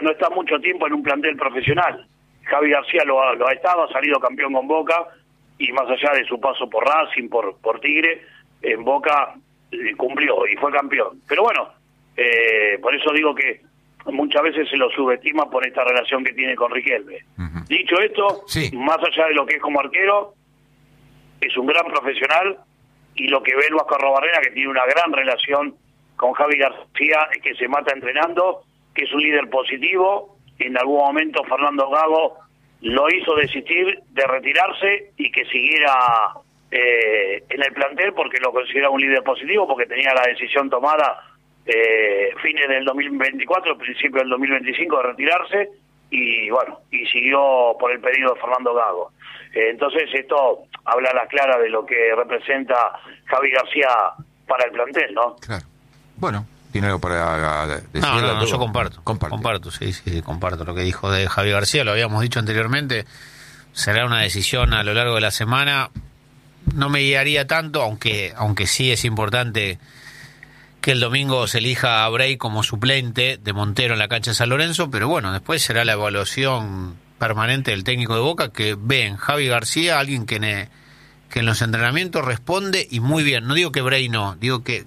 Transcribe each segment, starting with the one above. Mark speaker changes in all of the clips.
Speaker 1: no está mucho tiempo en un plantel profesional. Javi García lo ha estado, ha salido campeón con Boca, y más allá de su paso por Racing, por Tigre, en Boca cumplió y fue campeón. Pero bueno, por eso digo que muchas veces se lo subestima por esta relación que tiene con Riquelme. Dicho esto,
Speaker 2: sí,
Speaker 1: más allá de lo que es como arquero, es un gran profesional, y lo que ve el Vasco Arrobarrena, que tiene una gran relación con Javi García, es que se mata entrenando, que es un líder positivo. En algún momento Fernando Gago lo hizo desistir de retirarse y que siguiera en el plantel, porque lo consideraba un líder positivo, porque tenía la decisión tomada fines del 2024, principio del 2025, de retirarse, y bueno, y siguió por el pedido de Fernando Gago. Entonces esto habla a la clara de lo que representa Javi García para el plantel, ¿no?
Speaker 2: Claro. Bueno, ¿tiene algo para decir?
Speaker 3: No, yo comparto, sí, comparto lo que dijo de Javi García, lo habíamos dicho anteriormente, será una decisión a lo largo de la semana, no me guiaría tanto, aunque sí es importante que el domingo se elija a Bray como suplente de Montero en la cancha de San Lorenzo, pero bueno, después será la evaluación permanente del técnico de Boca, que ve en Javi García alguien que en los entrenamientos responde y muy bien. No digo que Bray no, digo que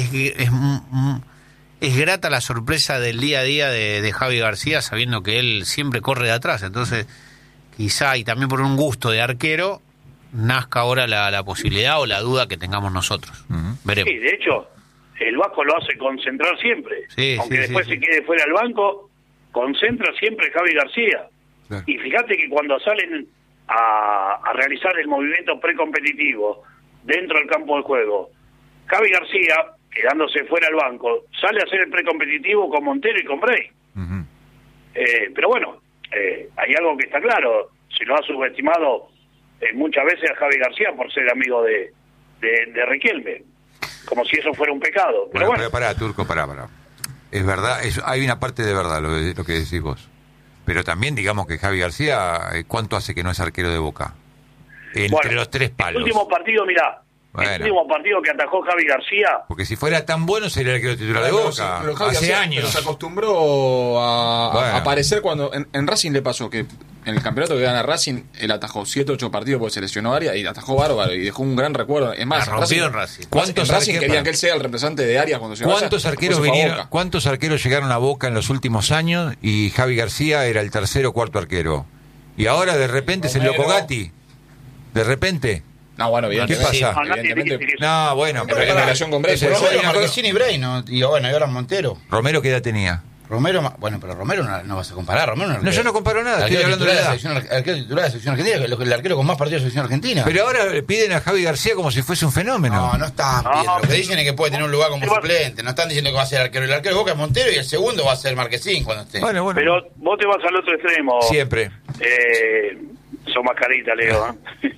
Speaker 3: es grata la sorpresa del día a día de Javi García, sabiendo que él siempre corre de atrás. Entonces, quizá, y también por un gusto de arquero, nazca ahora la posibilidad o la duda que tengamos nosotros. Veremos.
Speaker 1: Sí, de hecho, el Vasco lo hace concentrar siempre.
Speaker 3: Sí,
Speaker 1: aunque después se quede fuera del banco, concentra siempre Javi García.
Speaker 2: Claro.
Speaker 1: Y fíjate que cuando salen a realizar el movimiento precompetitivo dentro del campo de juego, Javi García, quedándose fuera del banco, sale a hacer el precompetitivo con Montero y con Bray. Pero bueno, hay algo que está claro, se lo ha subestimado muchas veces a Javi García por ser amigo de Riquelme, como si eso fuera un pecado. Pero bueno.
Speaker 2: Pero pará, Turco, pará. Es verdad, hay una parte de verdad lo que decís vos. Pero también digamos que Javi García, ¿cuánto hace que no es arquero de Boca? Entre los tres palos.
Speaker 1: El último partido, mirá,
Speaker 2: bueno,
Speaker 1: el último partido que atajó Javi García.
Speaker 2: Porque si fuera tan bueno sería el arquero titular de Boca.
Speaker 4: Pero Javi
Speaker 2: hace
Speaker 4: García,
Speaker 2: años.
Speaker 4: pero se acostumbró a aparecer cuando en Racing le pasó que en el campeonato que gana Racing él atajó 7 o 8 partidos porque se lesionó Arias y atajó bárbaro y dejó un gran recuerdo. Es más,
Speaker 3: Racing.
Speaker 4: ¿Cuántos Racing querían que él sea el representante de Arias cuando se
Speaker 2: ¿Cuántos arqueros llegaron a Boca en los últimos años y Javi García era el tercero o cuarto arquero? Y ahora de repente es el Loco Gatti. De repente.
Speaker 4: No, bueno,
Speaker 2: ¿Qué pasa? No, bueno,
Speaker 4: pero en relación con Bray.
Speaker 5: Marquezine y Bray, ¿no? Y bueno, y ahora Montero.
Speaker 2: ¿Romero qué edad tenía?
Speaker 5: Romero, bueno, pero Romero no vas a comparar. Romero
Speaker 2: No, yo no comparo nada, estoy hablando de la edad.
Speaker 5: El arquero titular de la selección argentina, el arquero con más partidos de la selección argentina.
Speaker 2: Pero ahora piden a Javi García como si fuese un fenómeno.
Speaker 5: No están pidiendo. Lo que dicen es que puede tener un lugar como suplente. No están diciendo que va a ser arquero. El arquero de Boca es Montero y el segundo va a ser Marquezine cuando esté.
Speaker 2: Bueno.
Speaker 1: Pero vos te vas al otro extremo.
Speaker 2: Siempre.
Speaker 1: Son mascarita, Leo.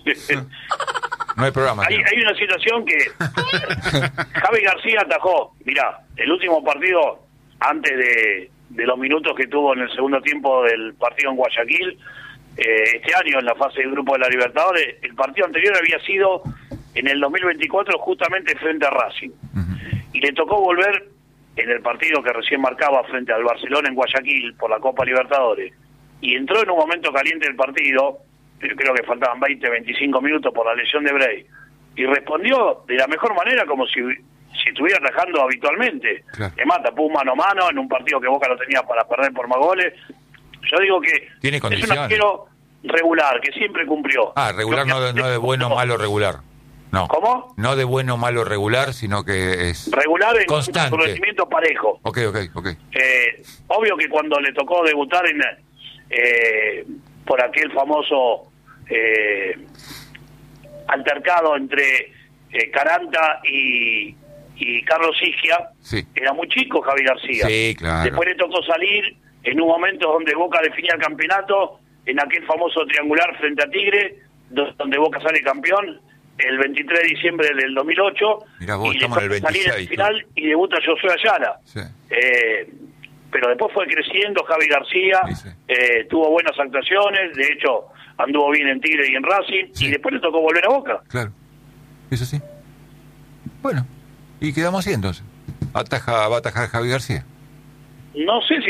Speaker 2: No hay programa.
Speaker 1: Hay una situación que Javi García atajó. Mirá, el último partido, antes de los minutos que tuvo en el segundo tiempo del partido en Guayaquil, este año en la fase de grupo de la Libertadores, el partido anterior había sido en el 2024 justamente frente a Racing. Y le tocó volver en el partido que recién marcaba frente al Barcelona en Guayaquil por la Copa Libertadores. Y entró en un momento caliente del partido, creo que faltaban 20-25 minutos por la lesión de Bray, y respondió de la mejor manera, como si estuviera atajando habitualmente.
Speaker 2: Claro.
Speaker 1: Además tapó un mano a mano en un partido que Boca lo tenía para perder por más goles. Yo digo que
Speaker 2: tiene
Speaker 1: es
Speaker 2: condiciones.
Speaker 1: un arquero regular, que siempre cumplió.
Speaker 2: Regular no de bueno, malo, regular. No.
Speaker 1: ¿Cómo?
Speaker 2: No de bueno, malo, regular, sino que es
Speaker 1: regular en
Speaker 2: constante.
Speaker 1: Un rendimiento parejo.
Speaker 2: Ok.
Speaker 1: Obvio que cuando le tocó debutar por aquel famoso altercado entre Caranta y Carlos Sigia,
Speaker 2: sí,
Speaker 1: era muy chico Javi García.
Speaker 2: Sí, claro.
Speaker 1: Después le tocó salir en un momento donde Boca definía el campeonato, en aquel famoso triangular frente a Tigre, donde Boca sale campeón el 23 de diciembre del 2008.
Speaker 2: Mirá vos,
Speaker 1: y
Speaker 2: estamos en el 26.
Speaker 1: Salir en el final y debuta Josué Ayala.
Speaker 2: Sí.
Speaker 1: Pero después fue creciendo Javi García,
Speaker 2: sí.
Speaker 1: Tuvo buenas actuaciones, de hecho anduvo bien en Tigre y en Racing,
Speaker 2: sí,
Speaker 1: y después le tocó volver a Boca.
Speaker 2: Claro, eso sí. Bueno, y quedamos así entonces. Va a atajar Javi García.
Speaker 1: No sé si